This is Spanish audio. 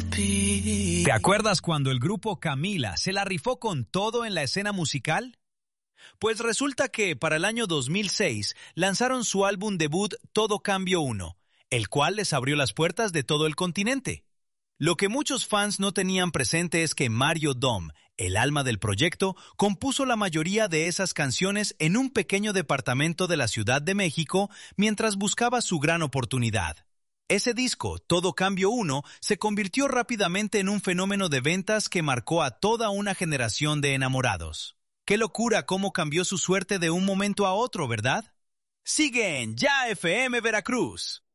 ¿Te acuerdas cuando el grupo Camila se la rifó con todo en la escena musical? Pues resulta que para el año 2006 lanzaron su álbum debut Todo Cambio 1, el cual les abrió las puertas de todo el continente. Lo que muchos fans no tenían presente es que Mario Dom, el alma del proyecto, compuso la mayoría de esas canciones en un pequeño departamento de la Ciudad de México mientras buscaba su gran oportunidad. Ese disco, Todo Cambio 1, se convirtió rápidamente en un fenómeno de ventas que marcó a toda una generación de enamorados. ¡Qué locura cómo cambió su suerte de un momento a otro!, ¿verdad? Sigue en Ya FM Veracruz.